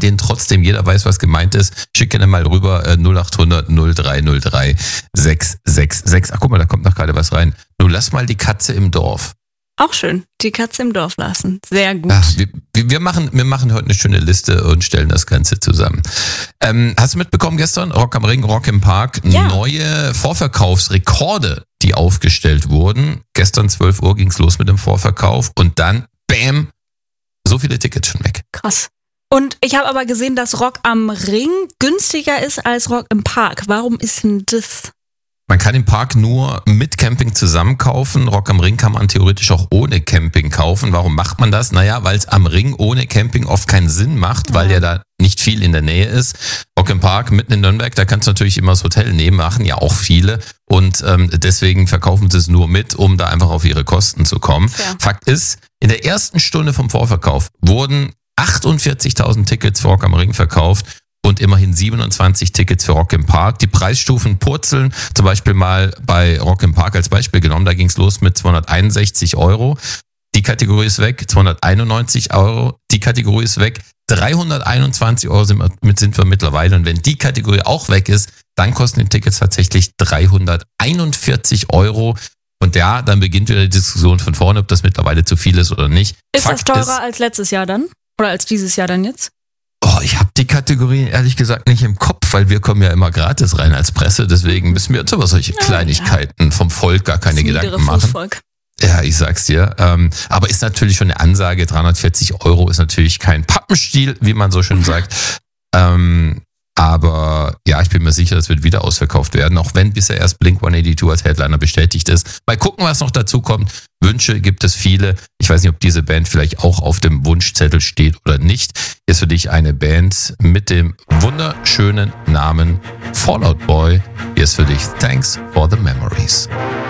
den trotzdem. Jeder weiß, was gemeint ist. Schick gerne mal rüber 0800 0303 666. Ach, guck mal, da kommt noch gerade was rein. Du lass mal die Katze im Dorf. Auch schön, die Katze im Dorf lassen. Sehr gut. Ach, wir machen heute eine schöne Liste und stellen das Ganze zusammen. Hast du mitbekommen gestern? Rock am Ring, Rock im Park. Ja. Neue Vorverkaufsrekorde, die aufgestellt wurden. Gestern 12 Uhr ging's los mit dem Vorverkauf und dann, bam, so viele Tickets schon weg. Krass. Und ich habe aber gesehen, dass Rock am Ring günstiger ist als Rock im Park. Warum ist denn das? Man kann im Park nur mit Camping zusammen kaufen. Rock am Ring kann man theoretisch auch ohne Camping kaufen. Warum macht man das? Naja, weil es am Ring ohne Camping oft keinen Sinn macht, weil ja da nicht viel in der Nähe ist. Rock im Park mitten in Nürnberg, da kannst du natürlich immer das Hotel nehmen, machen ja auch viele. Und deswegen verkaufen sie es nur mit, um da einfach auf ihre Kosten zu kommen. Ja. Fakt ist, in der ersten Stunde vom Vorverkauf wurden 48.000 Tickets für Rock am Ring verkauft. Und immerhin 27 Tickets für Rock im Park. Die Preisstufen purzeln, zum Beispiel mal bei Rock im Park als Beispiel genommen. Da ging es los mit 261 Euro. Die Kategorie ist weg, 291 Euro. Die Kategorie ist weg, 321 Euro sind wir mittlerweile. Und wenn die Kategorie auch weg ist, dann kosten die Tickets tatsächlich 341 Euro. Und ja, dann beginnt wieder die Diskussion von vorne, ob das mittlerweile zu viel ist oder nicht. Ist das teurer als letztes Jahr dann? Oder als dieses Jahr dann jetzt? Oh, ich habe die Kategorien ehrlich gesagt nicht im Kopf, weil wir kommen ja immer gratis rein als Presse. Deswegen müssen wir uns über solche Kleinigkeiten vom Volk gar keine Gedanken machen. Fußvolk. Ja, ich sag's dir. Aber ist natürlich schon eine Ansage. 340 Euro ist natürlich kein Pappenstiel, wie man so schön sagt. Aber ja, ich bin mir sicher, das wird wieder ausverkauft werden, auch wenn bisher erst Blink-182 als Headliner bestätigt ist. Mal gucken, was noch dazu kommt. Wünsche gibt es viele. Ich weiß nicht, ob diese Band vielleicht auch auf dem Wunschzettel steht oder nicht. Hier ist für dich eine Band mit dem wunderschönen Namen Fall Out Boy. Hier ist für dich Thanks for the Memories.